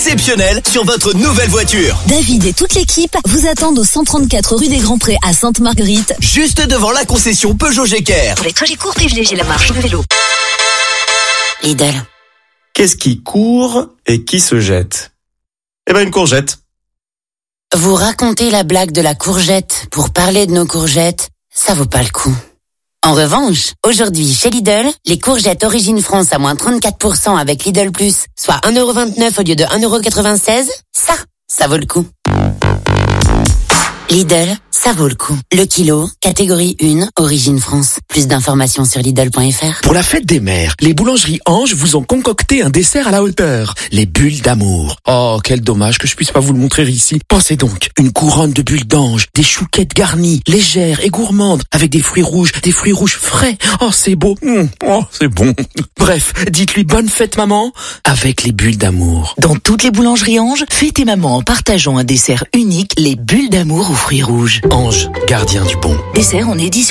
exceptionnel sur votre nouvelle voiture. David et toute l'équipe vous attendent au 134 rue des Grands Prés à Sainte-Marguerite, Juste devant la concession Peugeot Jecker. pour les trajets courts, privilégiez la marche ou le vélo. Lidl. Qu'est-ce qui court et qui se jette? Eh ben, une courgette. Vous racontez la blague de la courgette pour parler de nos courgettes, ça vaut pas le coup. En revanche, aujourd'hui chez Lidl, les courgettes Origine France à moins 34% avec Lidl Plus, soit 1,29€ au lieu de 1,96€, ça vaut le coup. Lidl, ça vaut le coup. Le kilo, catégorie 1, Origine France. Plus d'informations sur Lidl.fr. Pour la fête des mères, les boulangeries Ange vous ont concocté un dessert à la hauteur. Les bulles d'amour. Oh, quel dommage que je puisse pas vous le montrer ici. Pensez donc, une couronne de bulles d'ange, des chouquettes garnies, légères et gourmandes, avec des fruits rouges frais. Oh, c'est beau. Oh, c'est bon. Bref, dites-lui bonne fête maman, avec les bulles d'amour. Dans toutes les boulangeries Ange, fêtez maman en partageant un dessert unique, les bulles d'amour aux fruits rouges. Ange, gardien du bon. Dessert en édition